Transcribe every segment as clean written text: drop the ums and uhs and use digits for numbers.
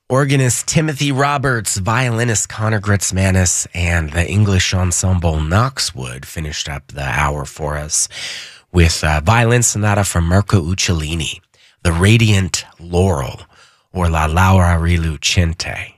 Organist Timothy Roberts, violinist Connor Gritzmanis, and the English ensemble Knoxwood finished up the hour for us with a violin sonata from Marco Uccellini, The Radiant Laurel, or La Laura Rilucente.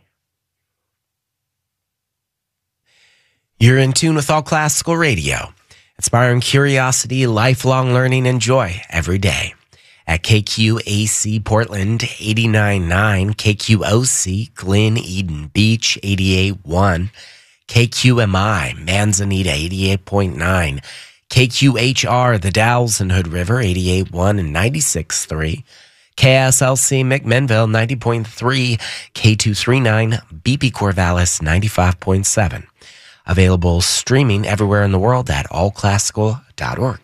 You're in tune with All Classical Radio, inspiring curiosity, lifelong learning, and joy every day. At KQAC Portland 89.9, KQOC Glen Eden Beach 88.1, KQMI Manzanita 88.9, KQHR The Dalles and Hood River 88.1 and 96.3, KSLC McMinnville 90.3, K239 BP Corvallis 95.7. Available streaming everywhere in the world at allclassical.org.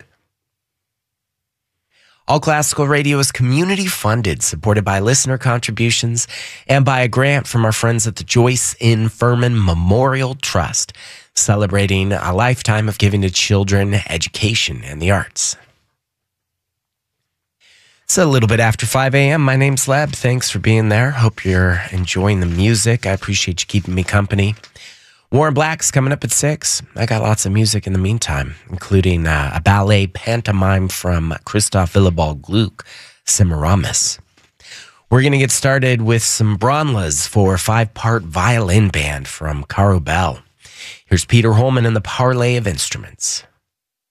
All Classical Radio is community funded, supported by listener contributions and by a grant from our friends at the Joyce N. Furman Memorial Trust, celebrating a lifetime of giving to children, education, and the arts. It's a little bit after 5 a.m. My name's Leb. Thanks for being there. Hope you're enjoying the music. I appreciate you keeping me company. Warren Black's coming up at 6. I got lots of music in the meantime, including a ballet pantomime from Christoph Willibald Gluck, Semiramis. We're going to get started with some Bronlas for a 5-part violin band from Caro Bell. Here's Peter Holman and the Parley of Instruments.